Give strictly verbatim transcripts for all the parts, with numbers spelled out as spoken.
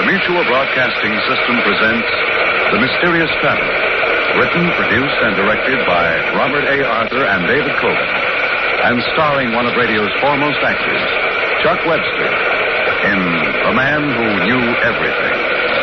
the Mutual Broadcasting System presents The Mysterious Traveler, written, produced, and directed by Robert A. Arthur and David Coben, and starring one of radio's foremost actors, Chuck Webster, in The Man Who Knew Everything.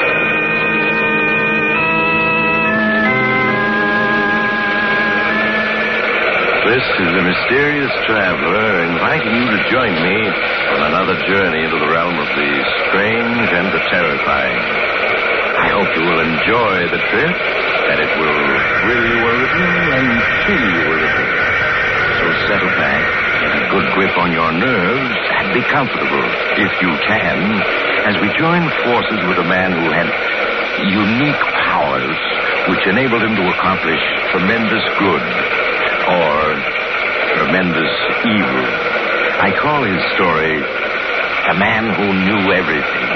This is the Mysterious Traveler inviting you to join me on another journey into the realm of the strange and the terrifying. I hope you will enjoy the trip, that it will thrill you a little and chill you a little. So settle back, get a good grip on your nerves, and be comfortable, if you can, as we join forces with a man who had unique powers which enabled him to accomplish tremendous good. Or tremendous evil. I call his story The Man Who Knew Everything.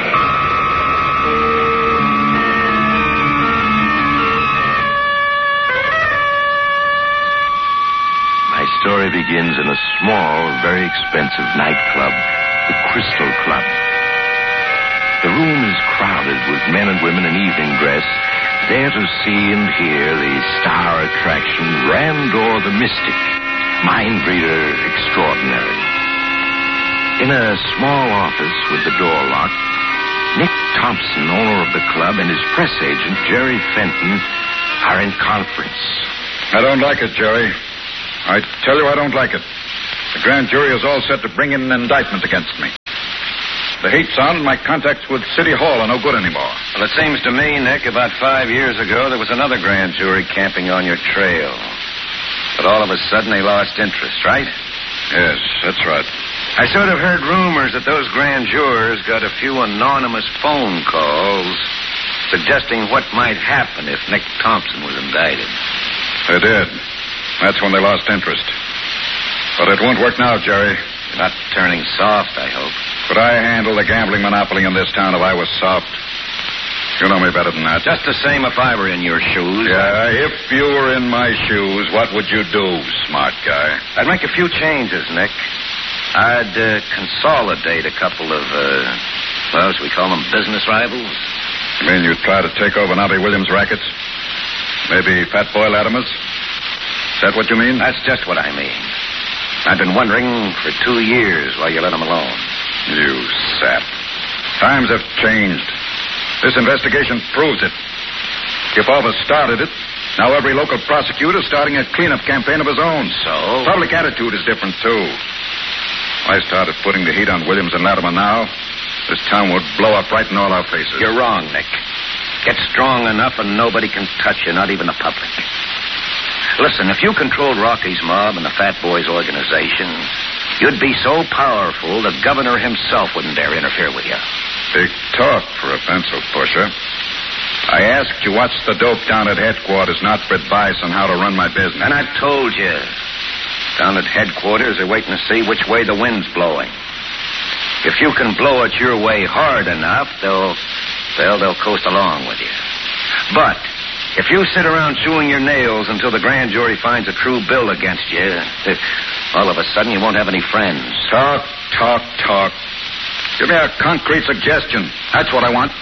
My story begins in a small, very expensive nightclub, the Crystal Club. The room is crowded with men and women in evening dress, there to see and hear the star attraction, Randor the Mystic, mind reader extraordinary. In a small office with the door locked, Nick Thompson, owner of the club, and his press agent, Jerry Fenton, are in conference. I don't like it, Jerry. I tell you I don't like it. The grand jury is all set to bring in an indictment against me. The heat's on, and my contacts with City Hall are no good anymore. Well, it seems to me, Nick, about five years ago, there was another grand jury camping on your trail. But all of a sudden, they lost interest, right? Yes, that's right. I sort of heard rumors that those grand jurors got a few anonymous phone calls suggesting what might happen if Nick Thompson was indicted. They did. That's when they lost interest. But it won't work now, Jerry. You're not turning soft, I hope. Could I handle the gambling monopoly in this town if I was soft? You know me better than that. Just the same if I were in your shoes. Yeah, if you were in my shoes, what would you do, smart guy? I'd make a few changes, Nick. I'd uh, consolidate a couple of, uh, well, should we call them business rivals? You mean you'd try to take over Nobby Williams' rackets? Maybe Fat Boy Latimer's? Is that what you mean? That's just what I mean. I've been wondering for two years why you let them alone. You sap. Times have changed. This investigation proves it. Kipova started it. Now every local prosecutor's starting a cleanup campaign of his own. So? Public attitude is different, too. I started putting the heat on Williams and Latimer now. This town would blow up right in all our faces. You're wrong, Nick. Get strong enough and nobody can touch you, not even the public. Listen, if you controlled Rocky's mob and the Fat Boys organization, you'd be so powerful the governor himself wouldn't dare interfere with you. Big talk for a pencil pusher. I asked you what's the dope down at headquarters, not for advice on how to run my business. And I've told you. Down at headquarters, they're waiting to see which way the wind's blowing. If you can blow it your way hard enough, they'll, they'll, they'll coast along with you. But if you sit around chewing your nails until the grand jury finds a true bill against you, all of a sudden you won't have any friends. Talk, talk, talk. Give me a concrete suggestion. That's what I want.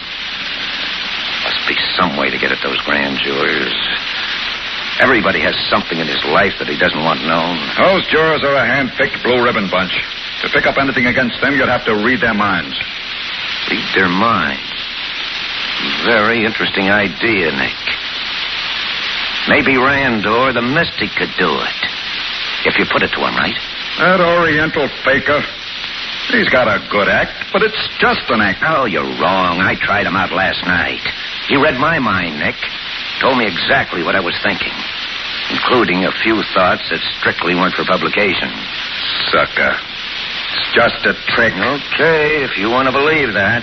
Must be some way to get at those grand jurors. Everybody has something in his life that he doesn't want known. Those jurors are a hand-picked blue ribbon bunch. To pick up anything against them, you'd have to read their minds. Read their minds? Very interesting idea, Nick. Maybe Randor the Mystic could do it. If you put it to him, right? That Oriental faker. He's got a good act, but it's just an act. Oh, you're wrong. I tried him out last night. He read my mind, Nick. Told me exactly what I was thinking, including a few thoughts that strictly weren't for publication. Sucker. It's just a trick. Okay, if you want to believe that.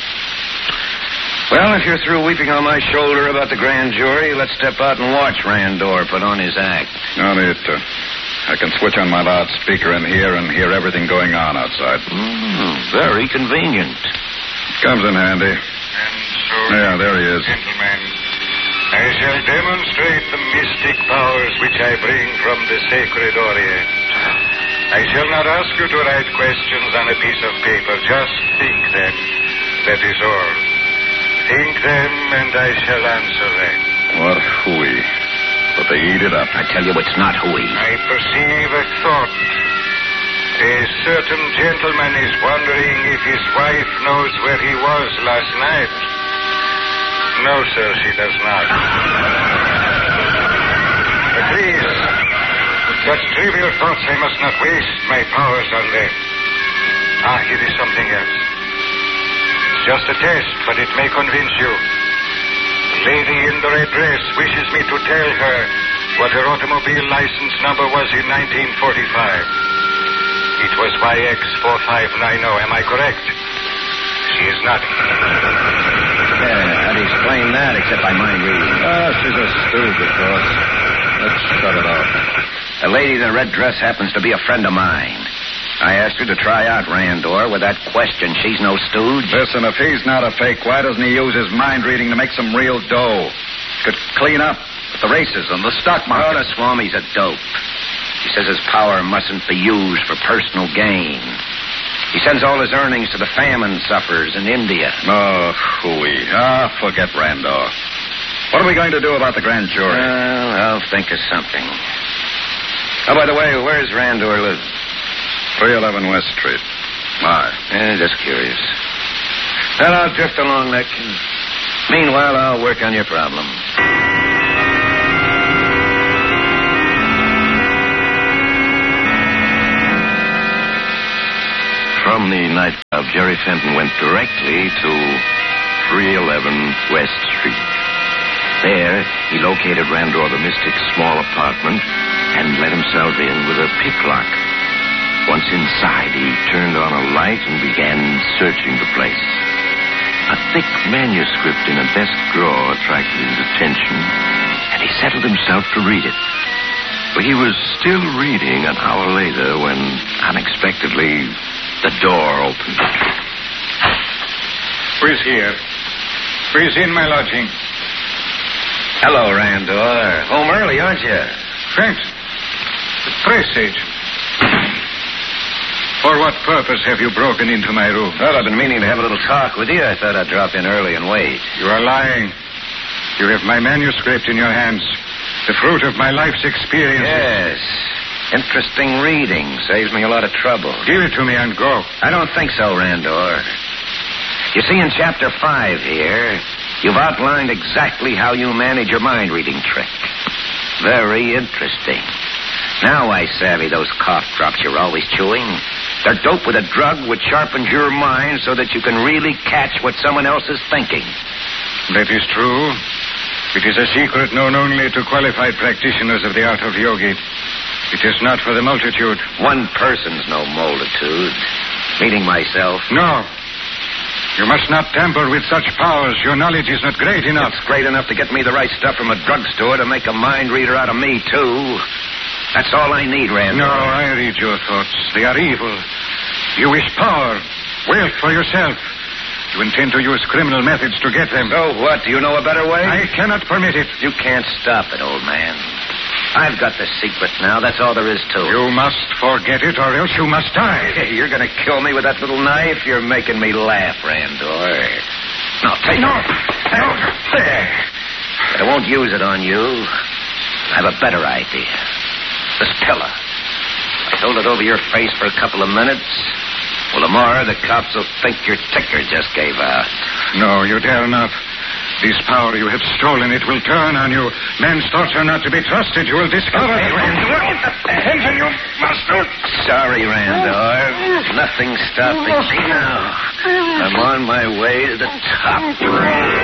Well, if you're through weeping on my shoulder about the grand jury, let's step out and watch Randor put on his act. No need to. I can switch on my loudspeaker in here and hear everything going on outside. Mm, very convenient. Comes in handy. And so, yeah, there he is. Gentlemen, I shall demonstrate the mystic powers which I bring from the sacred Orient. I shall not ask you to write questions on a piece of paper. Just think them. That is all. Think them, and I shall answer them. What hooey. But they eat it up. I tell you, it's not hooey. I perceive a thought. A certain gentleman is wondering if his wife knows where he was last night. No, sir, she does not. But please, such trivial thoughts, I must not waste my powers on them. Ah, here is something else. It's just a test, but it may convince you. The lady in the red dress wishes me to tell her what her automobile license number was in nineteen forty-five. It was Y X four five nine zero. Am I correct? She is nodding. Yeah, how do you explain that except by mind reading? Ah, she's a stooge, of course. Let's shut it off. The lady in the red dress happens to be a friend of mine. I asked her to try out Randor with that question. She's no stooge. Listen, if he's not a fake, why doesn't he use his mind reading to make some real dough? Could clean up the races and the stock Oh, market. the Swami's a dope. He says his power mustn't be used for personal gain. He sends all his earnings to the famine sufferers in India. Oh, hooey. Ah, forget Randor. What are we going to do about the grand jury? Well, I'll think of something. Oh, by the way, where's Randor live? three eleven West Street. Why? Eh, just curious. Well, I'll drift along, Nick. Meanwhile, I'll work on your problem. From the nightclub, Jerry Fenton went directly to three eleven West Street. There, he located Randor the Mystic's small apartment and let himself in with a pick lock. Once inside, he turned on a light and began searching the place. A thick manuscript in a desk drawer attracted his attention, and he settled himself to read it. But he was still reading an hour later when, unexpectedly, the door opened. Who is here? Who is in my lodging? Hello, Randor. Home early, aren't you? Fenton. The press agent. For what purpose have you broken into my room? Well, I've been meaning to have a little talk with you. I thought I'd drop in early and wait. You are lying. You have my manuscript in your hands. The fruit of my life's experience. Yes. Interesting reading. Saves me a lot of trouble. Give it to me and go. I don't think so, Randor. You see, in chapter five here, you've outlined exactly how you manage your mind-reading trick. Very interesting. Now I savvy those cough drops you're always chewing. They're doped with a drug which sharpens your mind so that you can really catch what someone else is thinking. That is true. It is a secret known only to qualified practitioners of the art of yogi. It is not for the multitude. One person's no multitude. Meaning myself. No. You must not tamper with such powers. Your knowledge is not great enough. It's great enough to get me the right stuff from a drugstore to make a mind reader out of me, too. That's all I need, Randor. No, I read your thoughts. They are evil. You wish power, wealth for yourself. You intend to use criminal methods to get them. So what? Do you know a better way? I cannot permit it. You can't stop it, old man. I've got the secret now. That's all there is to it. You must forget it, or else you must die. Hey, you're going to kill me with that little knife? You're making me laugh, Randor. No, take No. it. No. There. But I won't use it on you. I have a better idea. This pillow. I hold it over your face for a couple of minutes. Well, tomorrow the cops will think your ticker just gave out. No, you dare not. This power you have stolen, it will turn on you. Men's thoughts are not to be trusted. You will discover... Hey, Randor. Attention, you must not... Sorry, Randor. Nothing's stopping me now. I'm on my way to the top.